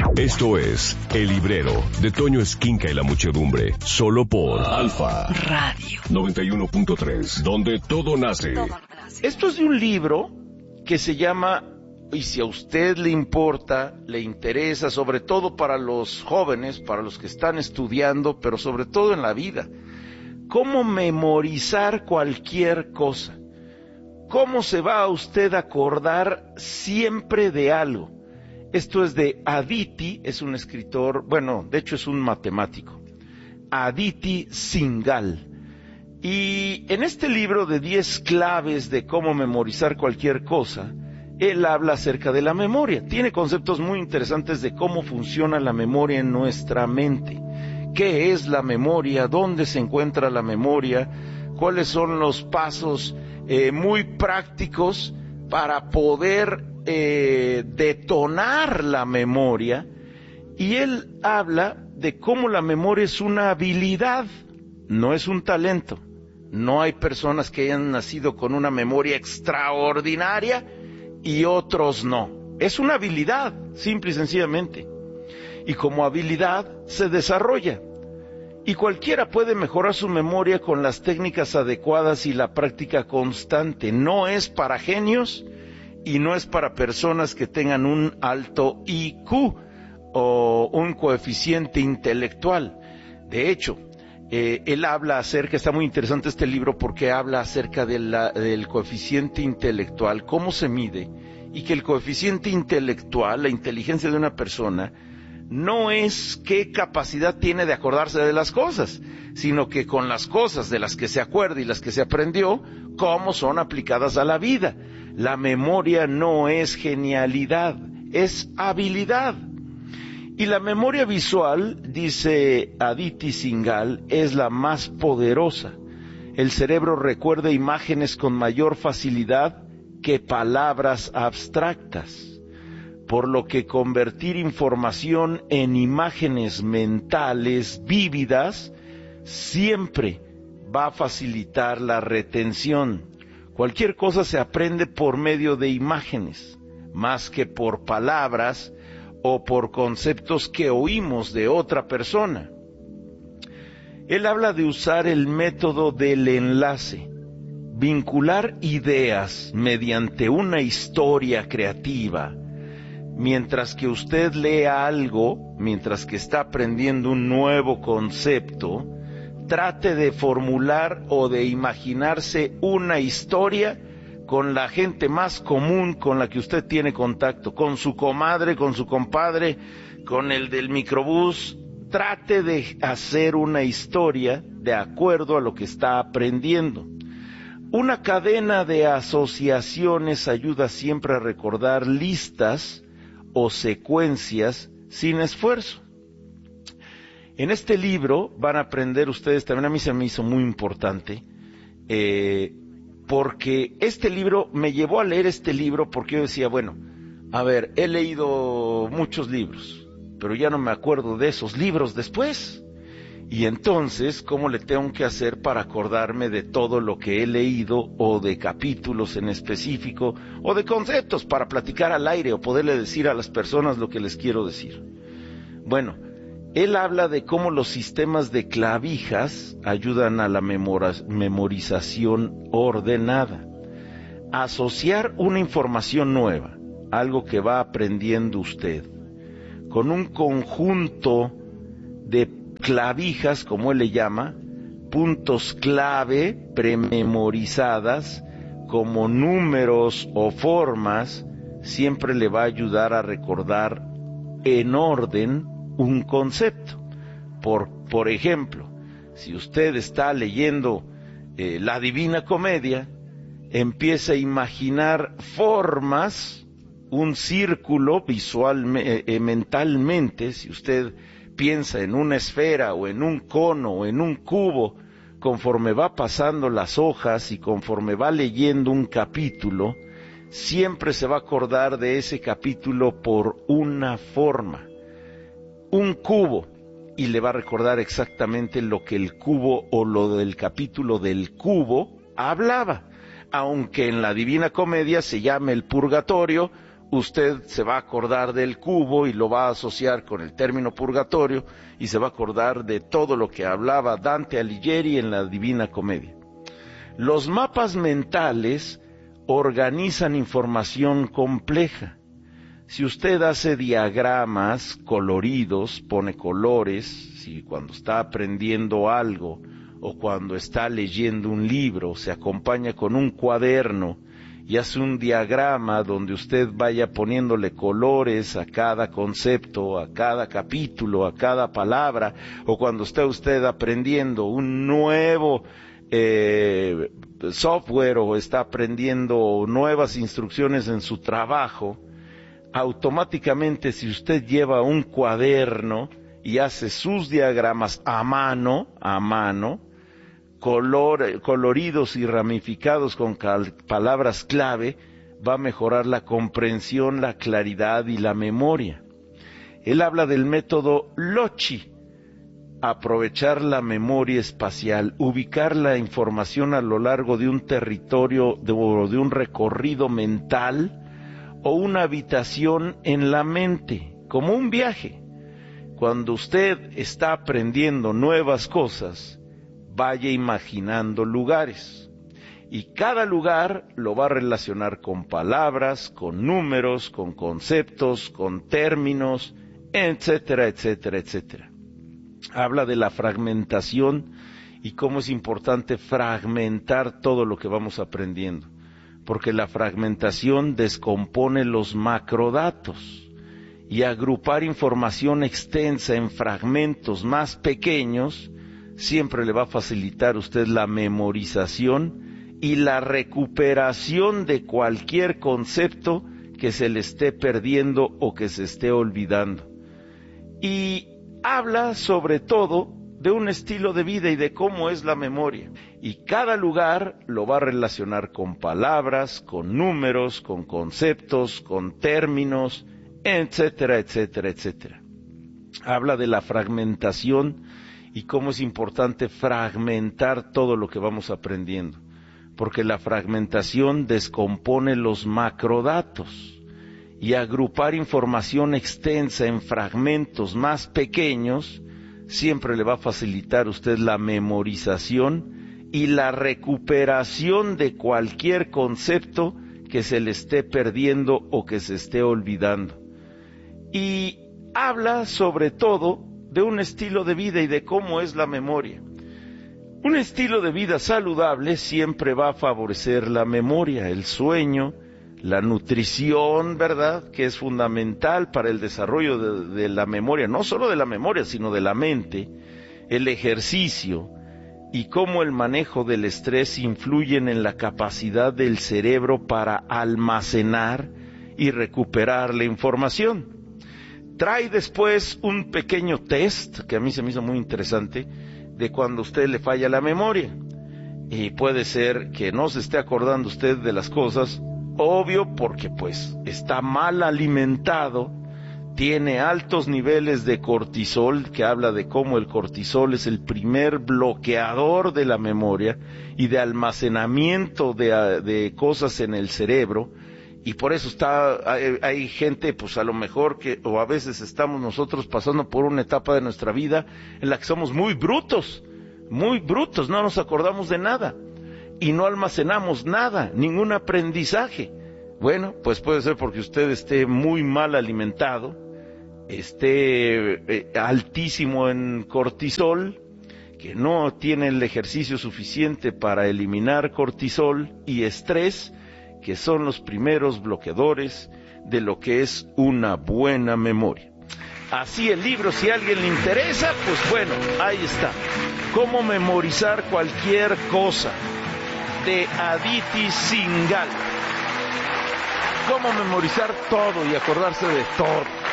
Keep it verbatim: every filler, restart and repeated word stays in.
Esto es El Librero de Toño Esquinca y la Muchedumbre, solo por Alfa Radio noventa y uno punto tres, donde todo nace. Esto es de un libro que se llama, y si a usted le importa, le interesa, sobre todo para los jóvenes, para los que están estudiando, pero sobre todo en la vida, cómo memorizar cualquier cosa. ¿Cómo se va a usted a acordar siempre de algo? Esto es de Aditi, es un escritor, bueno, de hecho es un matemático, Aditi Singhal. Y en este libro de diez claves de cómo memorizar cualquier cosa, él habla acerca de la memoria. Tiene conceptos muy interesantes de cómo funciona la memoria en nuestra mente. ¿Qué es la memoria? ¿Dónde se encuentra la memoria? ¿Cuáles son los pasos eh, muy prácticos para poder eh, detonar la memoria? Y él habla de cómo la memoria es una habilidad, no es un talento. No hay personas que hayan nacido con una memoria extraordinaria y otros no. Es una habilidad, simple y sencillamente. Y como habilidad se desarrolla. Y cualquiera puede mejorar su memoria con las técnicas adecuadas y la práctica constante. No es para genios y no es para personas que tengan un alto I Q o un coeficiente intelectual. De hecho, eh, él habla acerca, está muy interesante este libro porque habla acerca de la, del coeficiente intelectual, cómo se mide, y que el coeficiente intelectual, la inteligencia de una persona, no es qué capacidad tiene de acordarse de las cosas, sino que con las cosas de las que se acuerda y las que se aprendió, cómo son aplicadas a la vida. La memoria no es genialidad, es habilidad. Y la memoria visual, dice Aditi Singhal, es la más poderosa. El cerebro recuerda imágenes con mayor facilidad que palabras abstractas, por lo que convertir información en imágenes mentales vívidas siempre va a facilitar la retención. Cualquier cosa se aprende por medio de imágenes, más que por palabras o por conceptos que oímos de otra persona. Él habla de usar el método del enlace, vincular ideas mediante una historia creativa. Mientras que usted lea algo, mientras que está aprendiendo un nuevo concepto, trate de formular o de imaginarse una historia con la gente más común con la que usted tiene contacto, con su comadre, con su compadre, con el del microbús. Trate de hacer una historia de acuerdo a lo que está aprendiendo. Una cadena de asociaciones ayuda siempre a recordar listas o secuencias sin esfuerzo. En este libro van a aprender ustedes, también a mí se me hizo muy importante, eh, porque este libro, me llevó a leer este libro porque yo decía, bueno, a ver, he leído muchos libros, pero ya no me acuerdo de esos libros después. Y entonces, ¿cómo le tengo que hacer para acordarme de todo lo que he leído, o de capítulos en específico, o de conceptos para platicar al aire, o poderle decir a las personas lo que les quiero decir? Bueno, él habla de cómo los sistemas de clavijas ayudan a la memora- memorización ordenada. Asociar una información nueva, algo que va aprendiendo usted, con un conjunto de clavijas, como él le llama, puntos clave prememorizadas, como números o formas, siempre le va a ayudar a recordar en orden un concepto. Por, por ejemplo, si usted está leyendo eh, la Divina Comedia, empieza a imaginar formas, un círculo visual, eh, mentalmente. Si usted piensa en una esfera o en un cono o en un cubo, conforme va pasando las hojas y conforme va leyendo un capítulo, siempre se va a acordar de ese capítulo por una forma. Un cubo, y le va a recordar exactamente lo que el cubo o lo del capítulo del cubo hablaba. Aunque en la Divina Comedia se llame el purgatorio, usted se va a acordar del cubo y lo va a asociar con el término purgatorio y se va a acordar de todo lo que hablaba Dante Alighieri en la Divina Comedia. Los mapas mentales organizan información compleja. Si usted hace diagramas coloridos, pone colores, si cuando está aprendiendo algo o cuando está leyendo un libro se acompaña con un cuaderno y hace un diagrama donde usted vaya poniéndole colores a cada concepto, a cada capítulo, a cada palabra, o cuando está usted aprendiendo un nuevo eh, software o está aprendiendo nuevas instrucciones en su trabajo, automáticamente si usted lleva un cuaderno y hace sus diagramas a mano, a mano, color, coloridos y ramificados con cal, palabras clave, va a mejorar la comprensión, la claridad y la memoria. Él habla del método Loci, aprovechar la memoria espacial, ubicar la información a lo largo de un territorio, de, de un recorrido mental o una habitación en la mente, como un viaje. Cuando usted está aprendiendo nuevas cosas, vaya imaginando lugares, y cada lugar lo va a relacionar con palabras, con números, con conceptos, con términos, etcétera, etcétera, etcétera. Habla de la fragmentación y cómo es importante fragmentar todo lo que vamos aprendiendo, porque la fragmentación descompone los macrodatos, y agrupar información extensa en fragmentos más pequeños siempre le va a facilitar a usted la memorización y la recuperación de cualquier concepto que se le esté perdiendo o que se esté olvidando. Y habla sobre todo de un estilo de vida y de cómo es la memoria. Y cada lugar lo va a relacionar con palabras, con números, con conceptos, con términos, etcétera, etcétera, etcétera. Habla de la fragmentación y cómo es importante fragmentar todo lo que vamos aprendiendo, porque la fragmentación descompone los macrodatos, y agrupar información extensa en fragmentos más pequeños siempre le va a facilitar a usted la memorización y la recuperación de cualquier concepto que se le esté perdiendo o que se esté olvidando. Y habla sobre todo de un estilo de vida y de cómo es la memoria. Un estilo de vida saludable siempre va a favorecer la memoria, el sueño, la nutrición, ¿verdad?, que es fundamental para el desarrollo de, de la memoria, no solo de la memoria, sino de la mente, el ejercicio y cómo el manejo del estrés influyen en la capacidad del cerebro para almacenar y recuperar la información. Trae después un pequeño test, que a mí se me hizo muy interesante, de cuando a usted le falla la memoria. Y puede ser que no se esté acordando usted de las cosas, obvio, porque pues está mal alimentado, tiene altos niveles de cortisol, que habla de cómo el cortisol es el primer bloqueador de la memoria y de almacenamiento de, de cosas en el cerebro. Y por eso está, hay, hay gente, pues a lo mejor que, o a veces estamos nosotros pasando por una etapa de nuestra vida en la que somos muy brutos, muy brutos, no nos acordamos de nada, y no almacenamos nada, ningún aprendizaje. Bueno, pues puede ser porque usted esté muy mal alimentado, esté eh, altísimo en cortisol, que no tiene el ejercicio suficiente para eliminar cortisol y estrés, que son los primeros bloqueadores de lo que es una buena memoria. Así el libro, si a alguien le interesa, pues bueno, ahí está. Cómo memorizar cualquier cosa, de Aditi Singhal. Cómo memorizar todo y acordarse de todo.